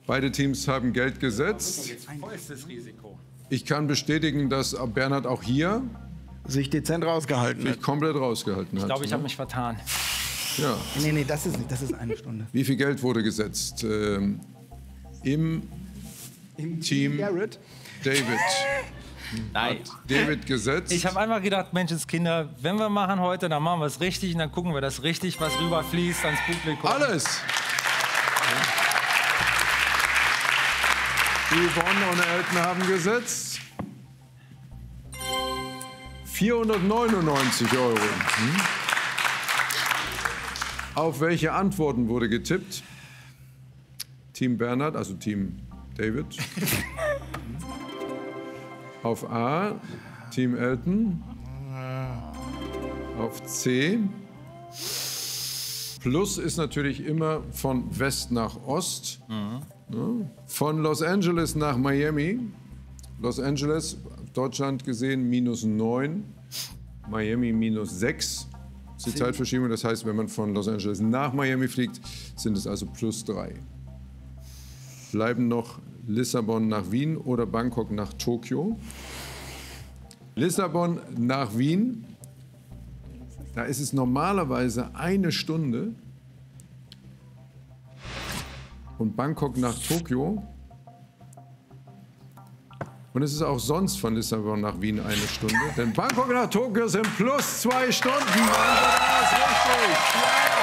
Beide Teams haben Geld gesetzt. Vollstes Risiko. Ich kann bestätigen, dass Bernhard auch hier sich dezent rausgehalten sich hat. komplett rausgehalten hat. Ich glaube, ich habe mich vertan. Ja. Nee, das ist nicht. Das ist eine Stunde. Wie viel Geld wurde gesetzt im Team Garrett. David? Nein. David gesetzt. Ich habe einfach gedacht, Menschenskinder, wenn wir machen heute, dann machen wir es richtig und dann gucken wir das richtig, was rüberfließt ans Publikum. Alles. Yvonne und Elton haben gesetzt. 499 €. Auf welche Antworten wurde getippt? Team Bernhard, also Team David. Auf A, Team Elton. Auf C. Plus ist natürlich immer von West nach Ost. Ja. Von Los Angeles nach Miami. Los Angeles, Deutschland gesehen, -9. Miami -6. Das ist die Zeitverschiebung. Das heißt, wenn man von Los Angeles nach Miami fliegt, sind es also +3. Bleiben noch Lissabon nach Wien oder Bangkok nach Tokio. Lissabon nach Wien, da ist es normalerweise 1 Stunde. Und Bangkok nach Tokio. Und es ist auch sonst von Lissabon nach Wien 1 Stunde. Denn Bangkok nach Tokio sind +2 Stunden. Und das ist richtig. Ja.